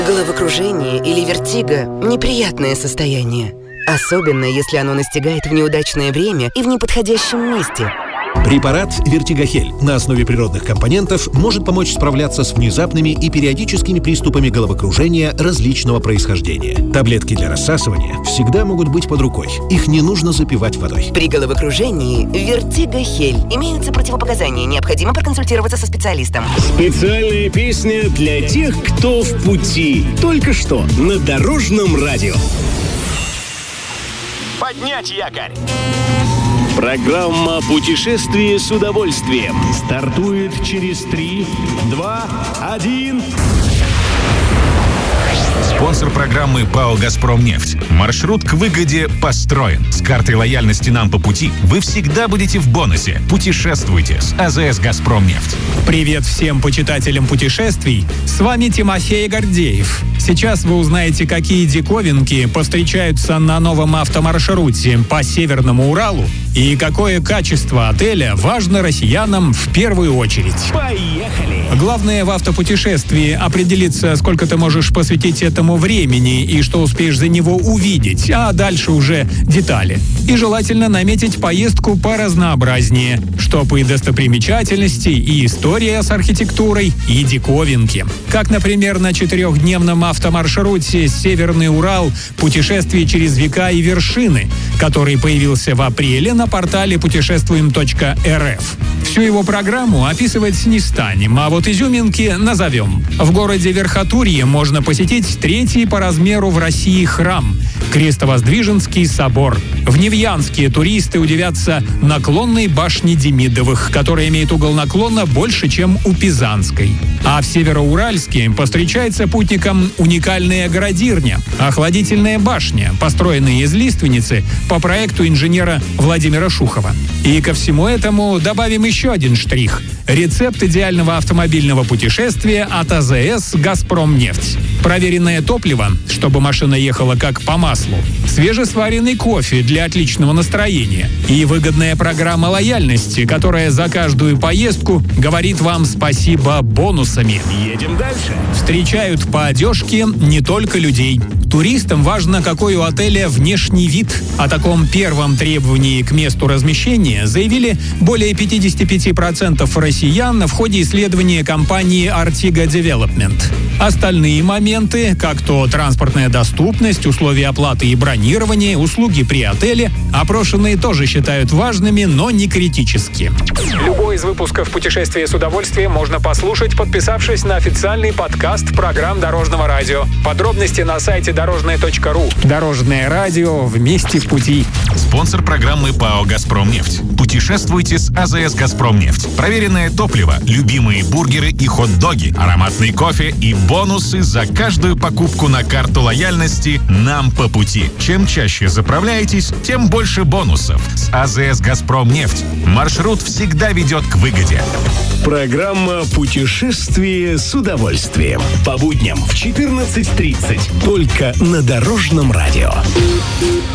Головокружение или вертиго – неприятное состояние. Особенно, если оно настигает в неудачное время и в неподходящем месте. Препарат «Вертигохель» на основе природных компонентов может помочь справляться с внезапными и периодическими приступами головокружения различного происхождения. Таблетки для рассасывания всегда могут быть под рукой. Их не нужно запивать водой. При головокружении «Вертигохель» имеются противопоказания. Необходимо проконсультироваться со специалистом. Специальная песня для тех, кто в пути. Только что на Дорожном радио. Поднять якорь! Программа «Путешествие с удовольствием» стартует через 3, 2, 1... Спонсор программы ПАО «Газпромнефть». Маршрут к выгоде построен. С картой лояльности «Нам по пути» вы всегда будете в бонусе. Путешествуйте с АЗС «Газпромнефть». Привет всем почитателям путешествий. С вами Тимофей Гордеев. Сейчас вы узнаете, какие диковинки повстречаются на новом автомаршруте по Северному Уралу и какое качество отеля важно россиянам в первую очередь. Поехали! Главное в автопутешествии определиться, сколько ты можешь посвятить этому времени и что успеешь за него увидеть, а дальше уже детали. И желательно наметить поездку поразнообразнее, чтоб и достопримечательности, и история с архитектурой, и диковинки. Как, например, на 4-дневном автомаршруте «Северный Урал. Путешествие через века и вершины», который появился в апреле на портале путешествуем.рф. Всю его программу описывать не станем, а вот изюминки назовем. В городе Верхотурье можно посетить 3-й по размеру в России храм – Крестовоздвиженский собор. В Невьянске туристы удивятся наклонной башне Демидовых, которая имеет угол наклона больше, чем у Пизанской. А в Североуральске повстречается путникам уникальная городирня – охладительная башня, построенная из лиственницы по проекту инженера Владимира Шухова. И ко всему этому добавим еще один штрих – рецепт идеального автомобильного путешествия от АЗС «Газпромнефть». Проверенное топливо, чтобы машина ехала как по маслу, свежесваренный кофе для отличного настроения и выгодная программа лояльности, которая за каждую поездку говорит вам спасибо бонусами. Едем дальше. Встречают по одежке не только людей. Туристам важно, какой у отеля внешний вид. О таком первом требовании к месту размещения заявили более 55% россиян в ходе исследования компании Artiga Development. Остальные моменты, как то транспортная доступность, условия оплаты и бронирования, услуги при отеле, опрошенные тоже считают важными, но не критически. Любой из выпусков «Путешествия с удовольствием» можно послушать, подписавшись на официальный подкаст программ Дорожного радио. Подробности на сайте дорожное.ру. Дорожное радио вместе в пути. Спонсор программы ПАО «Газпромнефть». Путешествуйте с АЗС «Газпромнефть». Проверенное топливо, любимые бургеры и хот-доги, ароматный кофе и бонусы за каждую покупку на карту лояльности «Нам по пути». Чем чаще заправляетесь, тем больше бонусов. С АЗС «Газпромнефть» маршрут всегда ведет к выгоде. Программа «Путешествие с удовольствием». По будням в 14:30. Только на Дорожном радио.